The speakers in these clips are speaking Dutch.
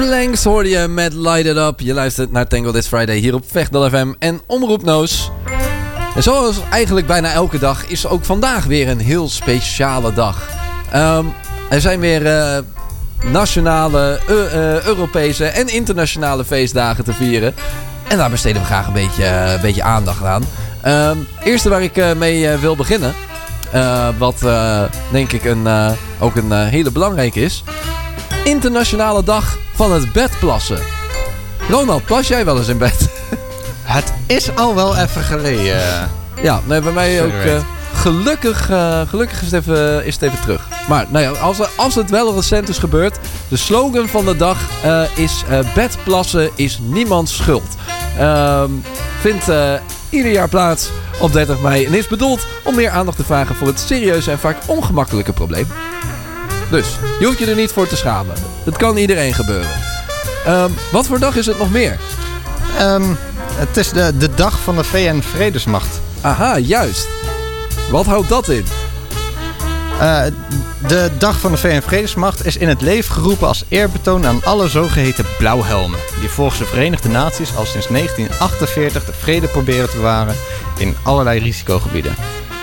Planks hoorde je met Light It Up. Je luistert naar Tango This Friday hier op Vechtdal FM en Omroep Noos. En zoals eigenlijk bijna elke dag is ook vandaag weer een heel speciale dag. Er zijn weer nationale, Europese en internationale feestdagen te vieren. En daar besteden we graag een beetje aandacht aan. Eerste waar ik mee wil beginnen, wat denk ik ook een hele belangrijke is. Internationale dag van het bedplassen. Ronald, plas jij wel eens in bed? Het is al wel even geleden. Ja, nee, bij mij ook. Gelukkig is het even terug. Maar nou ja, als het wel recent is gebeurd. De slogan van de dag is bedplassen is niemands schuld. Vindt ieder jaar plaats op 30 mei. En is bedoeld om meer aandacht te vragen voor het serieuze en vaak ongemakkelijke probleem. Dus, je hoeft je er niet voor te schamen. Het kan iedereen gebeuren. Wat voor dag is het nog meer? Het is de dag van de VN-Vredesmacht. Aha, juist. Wat houdt dat in? De dag van de VN-Vredesmacht is in het leven geroepen als eerbetoon aan alle zogeheten blauwhelmen. Die volgens de Verenigde Naties al sinds 1948 de vrede proberen te bewaren in allerlei risicogebieden.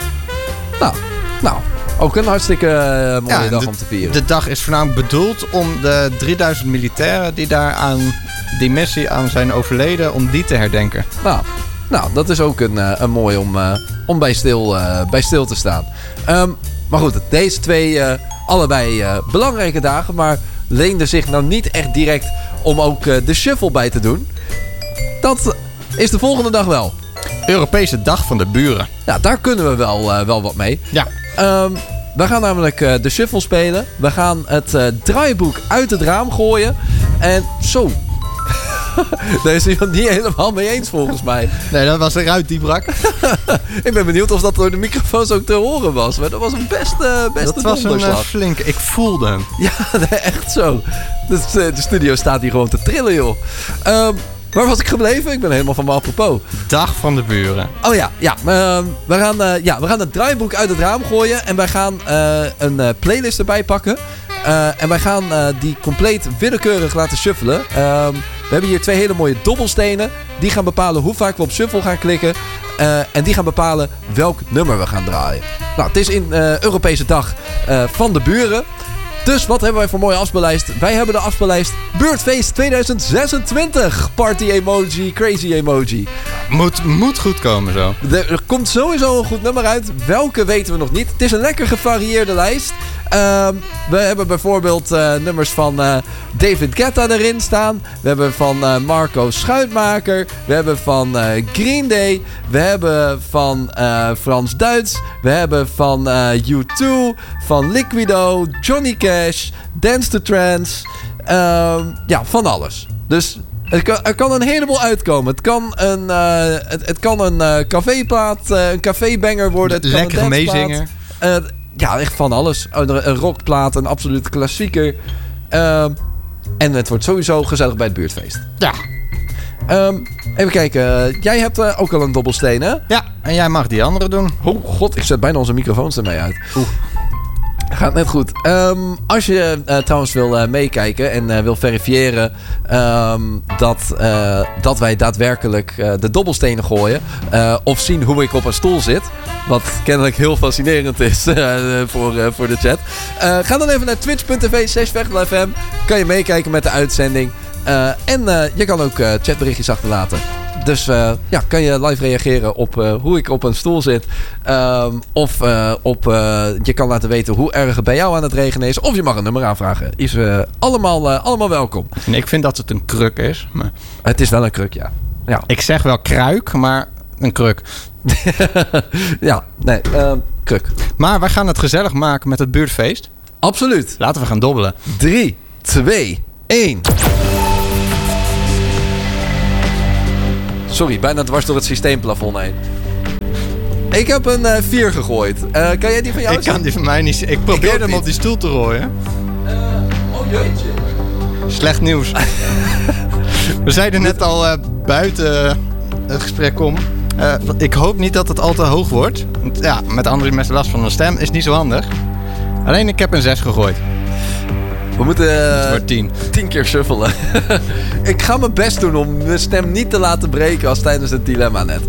Nou. Ook een hartstikke mooie dag om te vieren. De dag is voornamelijk bedoeld om de 3000 militairen die daar aan die missie aan zijn overleden, om die te herdenken. Nou, dat is ook een mooi om bij stil te staan. Maar goed, deze twee allebei belangrijke dagen, maar leenden zich nou niet echt direct om ook de shuffle bij te doen. Dat is de volgende dag wel. Europese dag van de buren. Ja, daar kunnen we wel wat mee. Ja. We gaan namelijk de shuffle spelen. We gaan het draaiboek uit het raam gooien. En zo. Daar is iemand niet helemaal mee eens volgens mij. Nee, dat was eruit die brak. Ik ben benieuwd of dat door de microfoons ook te horen was. Maar dat was een beste dat was donderslag. Een flinke. Ik voelde hem. Ja, nee, echt zo. De studio staat hier gewoon te trillen, joh. Waar was ik gebleven? Ik ben helemaal van me apropos. Dag van de buren. Oh ja. We gaan het draaiboek uit het raam gooien. En wij gaan een playlist erbij pakken. En wij gaan die compleet willekeurig laten shuffelen. We hebben hier 2 hele mooie dobbelstenen. Die gaan bepalen hoe vaak we op shuffle gaan klikken. En die gaan bepalen welk nummer we gaan draaien. Nou, het is in Europese dag van de buren. Dus wat hebben wij voor mooie afspeellijst? Wij hebben de afspeellijst Buurtfeest 2026. Party emoji, crazy emoji. Moet goed komen zo. Er komt sowieso een goed nummer uit. Welke weten we nog niet. Het is een lekker gevarieerde lijst. We hebben bijvoorbeeld nummers van David Guetta erin staan. We hebben van Marco Schuitmaker. We hebben van Green Day. We hebben van Frans Duits. We hebben van U2. Van Liquido. Johnny Cash. Dance to Trance. Van alles. Dus er kan een heleboel uitkomen. Het kan een caféplaat, een cafébanger worden. Het lekkere meezinger. Ja, echt van alles. Een rockplaat, een absolute klassieker. En het wordt sowieso gezellig bij het buurtfeest. Ja. Even kijken. Jij hebt ook al een dobbelsteen, hè? Ja, en jij mag die andere doen. Oh god, ik zet bijna onze microfoons ermee uit. Oeh. Gaat net goed. Als je trouwens wil meekijken en wil verifiëren dat wij daadwerkelijk de dobbelstenen gooien. Of zien hoe ik op een stoel zit. Wat kennelijk heel fascinerend is voor de chat. Ga dan even naar twitch.tv/vechtdalfm. Kan je meekijken met de uitzending. En je kan ook chatberichtjes achterlaten. Dus kan je live reageren op hoe ik op een stoel zit. Of je kan laten weten hoe erg het bij jou aan het regenen is. Of je mag een nummer aanvragen. Is allemaal welkom. En ik vind dat het een kruk is. Maar... Het is wel een kruk, ja. Ik zeg wel kruik, maar een kruk. Kruk. Maar wij gaan het gezellig maken met het buurtfeest. Absoluut. Laten we gaan dobbelen. 3, 2, 1... Sorry, bijna dwars door het systeemplafond heen. Ik heb een 4 gegooid. Kan jij die van jou zien? Ik kan die van mij niet zien. Ik probeerde hem op die stoel te rooien. Jeetje. Slecht nieuws. We zeiden net al buiten het gesprek om. Ik hoop niet dat het al te hoog wordt. Ja, met andere mensen last van een stem is niet zo handig. Alleen ik heb een 6 gegooid. We moeten voor 10. 10 keer shuffelen. Ik ga mijn best doen om mijn stem niet te laten breken als tijdens het dilemma net.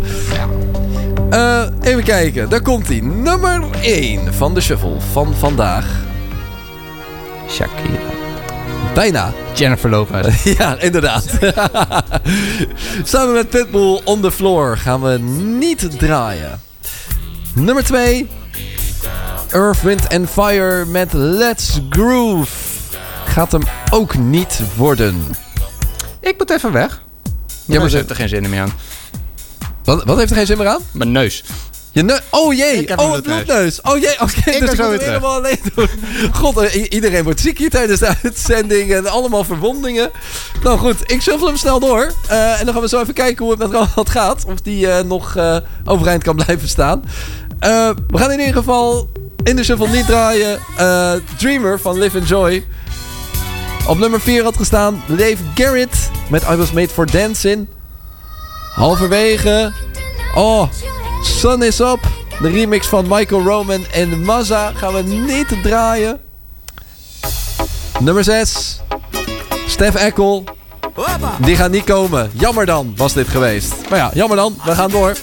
Even kijken, daar komt hij. Nummer 1 van de shuffle van vandaag. Shakira. Bijna. Jennifer Lopez. Ja, inderdaad. Samen met Pitbull On The Floor gaan we niet draaien. Nummer 2. Earth, Wind and Fire met Let's Groove. Gaat hem ook niet worden. Ik moet even weg. Ja, maar neus heeft er geen zin meer aan. Wat heeft er geen zin meer aan? Mijn neus. Je neus. Oh jee. Ik heb Oh, een een bloedneus. Oh jee. Oké, Ik dus ben zo ik moet weer het terug. helemaal alleen doen. God, iedereen wordt ziek hier tijdens de uitzending. En allemaal verwondingen. Nou goed, ik shuffle hem snel door. En dan gaan we zo even kijken hoe het met Ronald gaat. Of die nog overeind kan blijven staan. We gaan in ieder geval in de shuffle niet draaien. Dreamer van Live Enjoy. Op nummer 4 had gestaan Dave Garrett met I Was Made For Dancing. Halverwege. Oh, Sun Is Up. De remix van Michael Roman en Mazza gaan we niet draaien. Nummer 6. Stef Eckel. Die gaat niet komen. Jammer dan was dit geweest. Maar ja, jammer dan. We gaan door.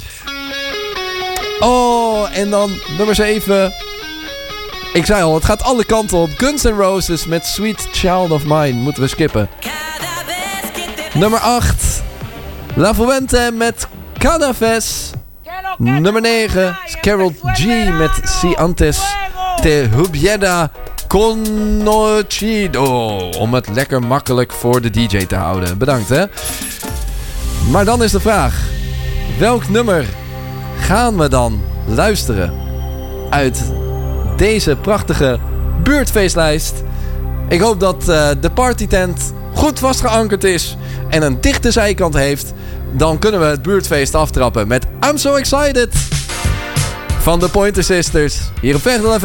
Oh, en dan nummer 7. Ik zei al, het gaat alle kanten op. Guns N' Roses met Sweet Child of Mine. Moeten we skippen. Nummer 8. La Fuente met Cadaves. Nummer 9. Carol G met Si Antes Te Hubiera Conocido. Om het lekker makkelijk voor de DJ te houden. Bedankt hè. Maar dan is de vraag. Welk nummer gaan we dan luisteren uit deze prachtige buurtfeestlijst? Ik hoop dat de partytent goed vastgeankerd is en een dichte zijkant heeft. Dan kunnen we het buurtfeest aftrappen met I'm So Excited van de Pointer Sisters. Hier op Vechtdal FM.